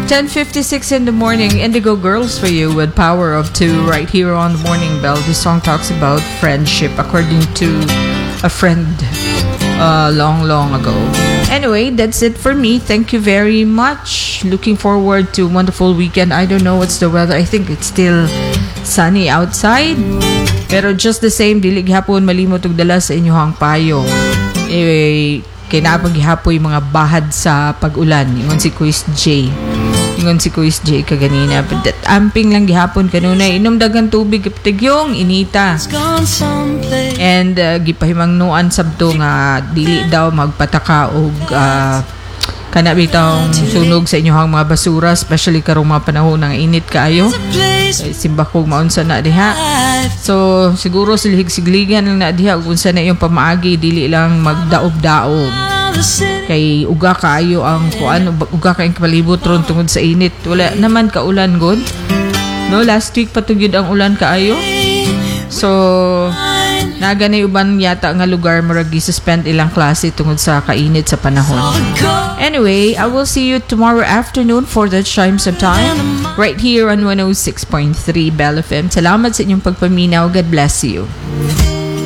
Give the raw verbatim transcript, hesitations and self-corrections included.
ten fifty-six in the morning, Indigo Girls for you with Power of Two right here on the Morning Bell. This song talks about friendship according to a friend uh, long, long ago. Anyway, that's it for me. Thank you very much. Looking forward to a wonderful weekend. I don't know what's the weather. I think it's still sunny outside. Pero just the same, dili gihapon malimot og dala sa inyohang payong. Eh, kinapag gihapoy mga bahad sa pag-ulan. Ingon si Quiz J. Ingon si Quiz J kaganina. But that amping lang gihapon kanuna. Inom dagang tubig kaptigyong inita. And uh, gipahimang nuan sabto nga dili daw magpataka og uh, kana bitong sunog sa inyohang mga basura, especially karong mga panahon ng init kaayo. Eh, simba kong maunsa na diha. So siguro silig-sigligan lang na diha kung sa na yung pamaagi, dili lang magdaob-daob. Kay uga kaayo ang kuan, uga kay palibot ron tungod sa init. Wala naman kaulan god. No, last week patugyod ang ulan kaayo. So naganay uban yata nga lugar maragi suspend ilang klase tungod sa kainit sa panahon. Anyway, I will see you tomorrow afternoon for the Chimes of Time right here on one oh six point three Bell F M. Salamat sa inyong pagpaminaw. God bless you.